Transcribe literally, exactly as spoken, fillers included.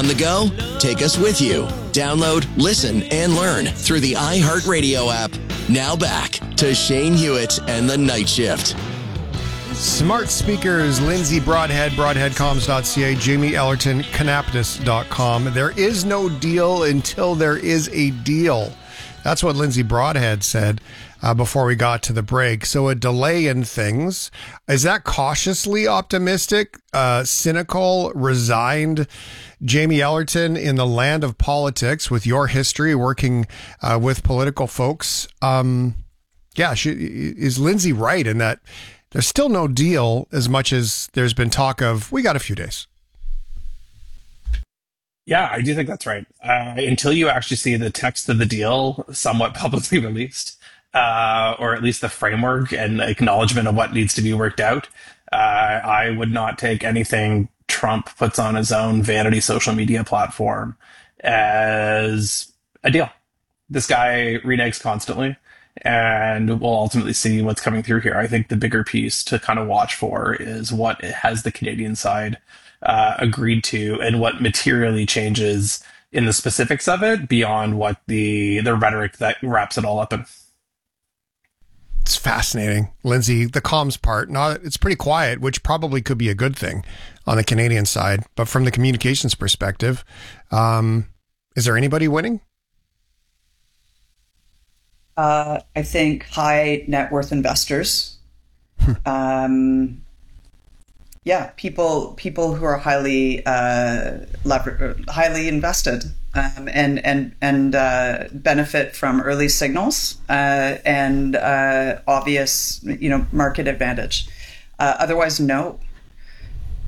On the go? Take us with you. Download, listen, and learn through the iHeartRadio app. Now back to Shane Hewitt and the Night Shift. Smart speakers, Lindsay Broadhead, broadhead comms dot c a, Jamie Ellerton, canaptus dot com. There is no deal until there is a deal. That's what Lindsay Broadhead said uh, before we got to the break. So a delay in things. Is that cautiously optimistic, uh, cynical, resigned Jamie Ellerton in the land of politics with your history working uh, with political folks? Um, yeah, she, is Lindsay right in that there's still no deal as much as there's been talk of, we got a few days? Yeah, I do think that's right. Uh, until you actually see the text of the deal somewhat publicly released, uh, or at least the framework and acknowledgement of what needs to be worked out, uh, I would not take anything Trump puts on his own vanity social media platform as a deal. This guy reneges constantly, and we'll ultimately see what's coming through here. I think the bigger piece to kind of watch for is what has the Canadian side uh, agreed to and what materially changes in the specifics of it beyond what the, the rhetoric that wraps it all up in. It's fascinating. Lindsay, the comms part, not, it's pretty quiet, which probably could be a good thing on the Canadian side. But from the communications perspective, um, is there anybody winning? Uh, I think high net worth investors. um, yeah, people people who are highly uh, lever- highly invested um, and and and uh, benefit from early signals uh, and uh, obvious, you know, market advantage. Uh, otherwise, no.